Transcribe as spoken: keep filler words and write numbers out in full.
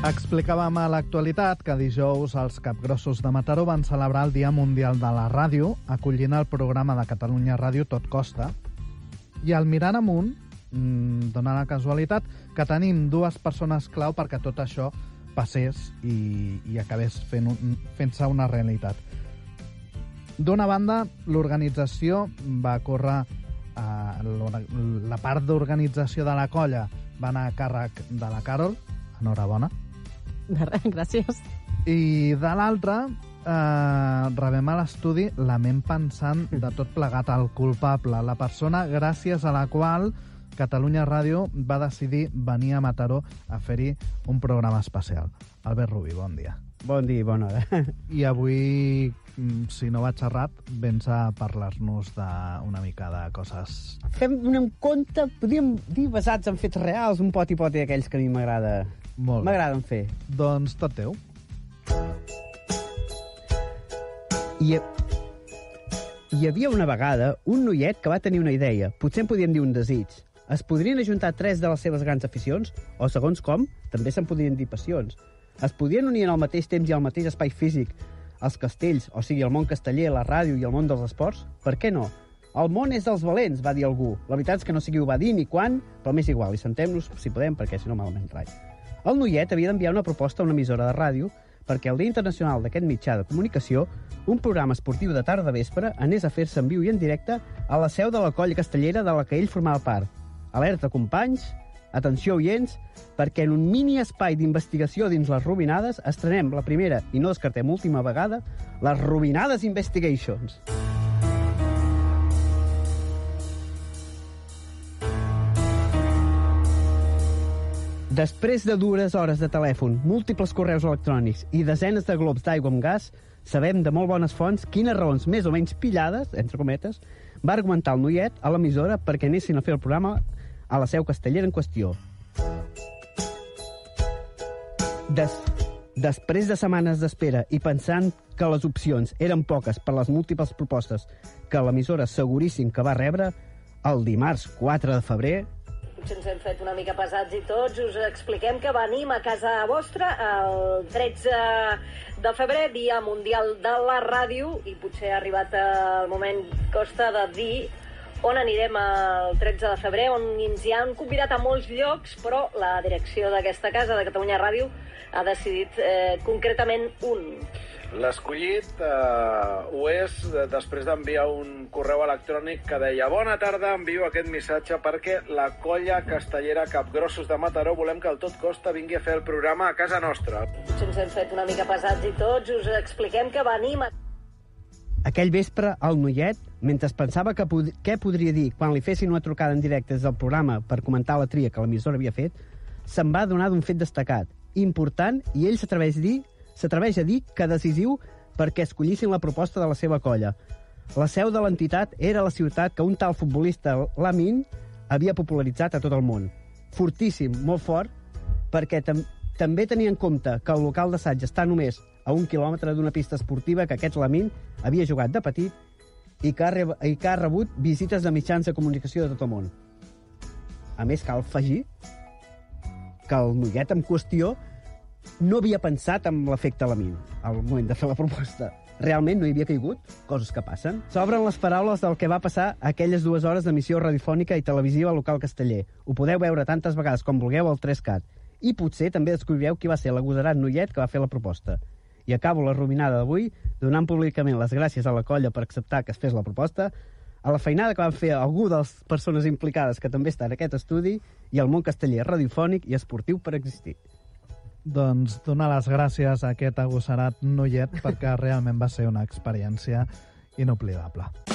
Explicàvem a l'actualitat que dijous els Capgrossos de Mataró van celebrar el Dia Mundial de la Ràdio, acollint el programa de Catalunya Ràdio Tot Costa. I al mirant amunt, mmm, dona la casualitat que tenim dues persones clau perquè tot això passés i, i acabés fent un, fent-se una realitat. D'una banda, l'organització va córrer, eh, la part d'organització de la colla va anar a càrrec de la Carol, enhorabona. Gràcies. I de l'altra, eh, rebem a l'estudi la ment pensant de tot plegat, el culpable, la persona gràcies a la qual Catalunya Ràdio va decidir venir a Mataró a fer-hi un programa especial. Albert Rubí, bon dia. Bon dia, bona hora. I avui, si no vaig errat, vens a parlar-nos d'una mica de coses... Fem un conte, podríem dir, basats en fets reals, un poti-poti d'aquells que a mi m'agrada... M'agraden fer. Doncs tot teu. Hi, ha... Hi havia una vegada un noiet que va tenir una idea, potser en podíem dir un desig. Es podrien ajuntar tres de les seves grans aficions, o segons com, també se'n podrien dir passions. Es podien unir en el mateix temps i al mateix espai físic els castells, o sigui, el món casteller, la ràdio i el món dels esports? Per què no? El món és dels valents, va dir algú. La veritat és que no sé qui ho va dir ni quan, però m'és igual, i sentem-nos si podem, perquè si no malament rai. El noiet havia d'enviar una proposta a una emissora de ràdio perquè el Dia Internacional d'aquest mitjà de comunicació, un programa esportiu de tarda vespre, anés a fer-se en viu i en directe a la seu de la colla castellera de la que ell formava part. Alerta, companys, atenció, oients, perquè en un mini espai d'investigació dins les Rubinades estrenem la primera, i no descartem última vegada, les Rubinades Investigations. Després de dues hores de telèfon, múltiples correus electrònics i desenes de globs d'aigua amb gas, sabem de molt bones fonts quines raons més o menys pillades, entre cometes, va argumentar el noiet a l'emissora perquè anessin a fer el programa a la seu castellera en qüestió. Des... Després de setmanes d'espera i pensant que les opcions eren poques per les múltiples propostes que l'emissora seguríssim que va rebre, el dimarts quatre de febrer... Potser ens hem fet una mica pesats i tots, us expliquem que venim a casa vostra el tretze de febrer, Dia Mundial de la Ràdio, i potser ha arribat el moment, costa, de dir on anirem el tretze de febrer, on ens hi han convidat a molts llocs, però la direcció d'aquesta casa, de Catalunya Ràdio, ha decidit eh, concretament un. L'escollit eh, ho és després d'enviar un correu electrònic que deia: bona tarda, envio aquest missatge perquè la colla castellera Capgrossos de Mataró volem que el Tot Costa vingui a fer el programa a casa nostra. Potser ens hem fet una mica pesats i tots, us expliquem que venim a... Aquell vespre, el noiet, mentre pensava que pod què podria dir quan li fessin una trucada en directe des del programa per comentar la tria que l'emissora havia fet, se'n va adonar d'un fet destacat, important, i ell s'atreveix a dir s'atreveix a dir que decisiu perquè escollissin la proposta de la seva colla. La seu de l'entitat era la ciutat que un tal futbolista, Lamin, havia popularitzat a tot el món. Fortíssim, molt fort, perquè tam també tenia en compte que el local d'assaig està només a un quilòmetre d'una pista esportiva que aquest Lamin havia jugat de petit i que, ha i que ha rebut visites de mitjans de comunicació de tot el món. A més, cal afegir que el noiet en qüestió no havia pensat en l'efecte Lamin al moment de fer la proposta. Realment no hi havia caigut, coses que passen. S'obren les paraules del que va passar aquelles dues hores d'emissió radiofònica i televisiva local casteller. Ho podeu veure tantes vegades com vulgueu al tres cat. I potser també descobrireu qui va ser l'agosarat noiet que va fer la proposta. I acabo la ruminada d'avui donant públicament les gràcies a la colla per acceptar que es fes la proposta, a la feinada que van fer algú de les persones implicades que també està en aquest estudi i al món casteller radiofònic i esportiu per existir. Doncs donar les gràcies a aquest agossarat noiet perquè realment va ser una experiència inoblidable.